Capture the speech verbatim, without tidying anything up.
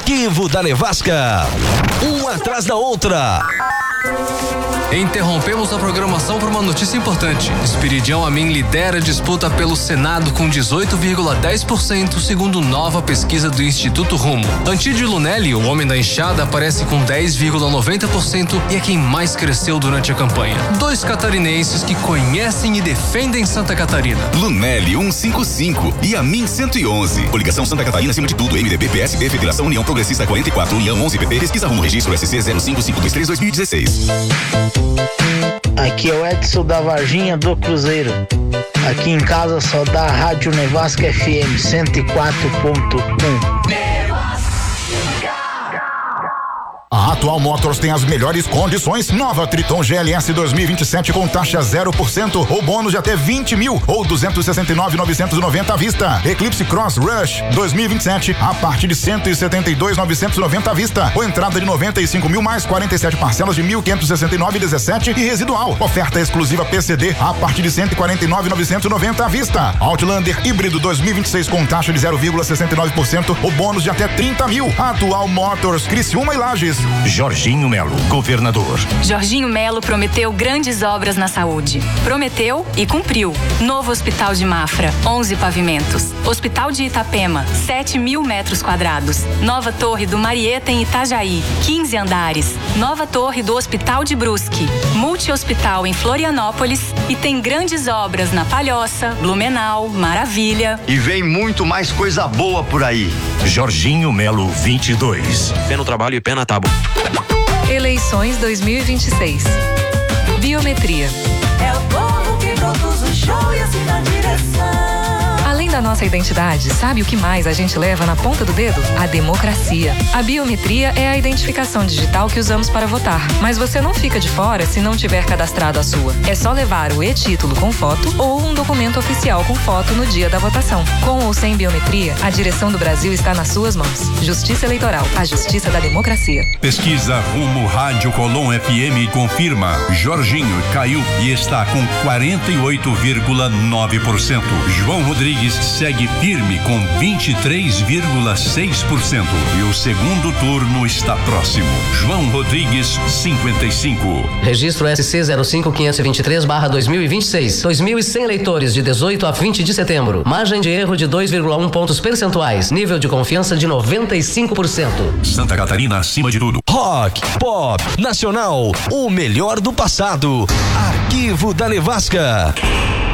Arquivo da Nevasca. Uma atrás da outra. Interrompemos a programação por uma notícia importante. Esperidião Amin lidera a disputa pelo Senado com dezoito vírgula dez por cento, segundo nova pesquisa do Instituto Rumo. Antídio Lunelli, o homem da enxada, aparece com dez vírgula noventa por cento e é quem mais cresceu durante a campanha. Dois catarinenses que conhecem e defendem Santa Catarina. Lunelli cento e cinquenta e cinco e Amin cento e onze. Coligação Santa Catarina acima de tudo. M D B, P S B, Federação União Progressista quarenta e quatro, União onze, P P, Pesquisa Rumo, Registro S C zero cinco cinco dois três dois mil e dezesseis. Aqui é o Edson da Varginha do Cruzeiro. Aqui em casa só dá a Rádio Nevasca F M cento e quatro ponto um. A Atual Motors tem as melhores condições. Nova Triton G L S dois mil e vinte e sete com taxa zero por cento ou bônus de até vinte mil ou duzentos e sessenta e nove mil novecentos e noventa à vista. Eclipse Cross Rush dois mil e vinte e sete a partir de cento e setenta e dois mil novecentos e noventa à vista. Ou entrada de noventa e cinco mil mais quarenta e sete parcelas de mil quinhentos e sessenta e nove vírgula dezessete e residual. Oferta exclusiva P C D a partir de cento e quarenta e nove mil novecentos e noventa à vista. Outlander híbrido dois mil e vinte e seis com taxa de zero vírgula sessenta e nove por cento ou bônus de até trinta mil. Atual Motors, Criciúma e Lages. Jorginho Melo, governador. Jorginho Melo prometeu grandes obras na saúde. Prometeu e cumpriu. Novo Hospital de Mafra, onze pavimentos. Hospital de Itapema, sete mil metros quadrados. Nova Torre do Marieta em Itajaí, quinze andares. Nova Torre do Hospital de Brusque. Multi-hospital em Florianópolis e tem grandes obras na Palhoça, Blumenau, Maravilha. E vem muito mais coisa boa por aí. Jorginho Melo vinte e dois. Pé no trabalho e pé na tábua. Eleições dois mil e vinte e seis. Biometria. É o povo que produz o show e assim na direção. Além da nossa identidade, sabe o que mais a gente leva na ponta do dedo? A democracia. A biometria é a identificação digital que usamos para votar. Mas você não fica de fora se não tiver cadastrado a sua. É só levar o e-título com foto ou um documento oficial com foto no dia da votação. Com ou sem biometria, a direção do Brasil está nas suas mãos. Justiça Eleitoral, a justiça da democracia. Pesquisa Rumo Rádio Colom F M confirma. Jorginho caiu e está com quarenta e oito vírgula nove por cento. João Rodrigues segue firme com vinte e três vírgula seis por cento. E o segundo turno está próximo. João Rodrigues, cinquenta e cinco. Registro S C zero cinco quinhentos e vinte e três barra dois mil e vinte e seis. dois mil e cem eleitores de dezoito a vinte de setembro. Margem de erro de dois vírgula um pontos percentuais. Nível de confiança de noventa e cinco por cento. Santa Catarina acima de tudo. Rock, pop, nacional, o melhor do passado. Arquivo da Nevasca.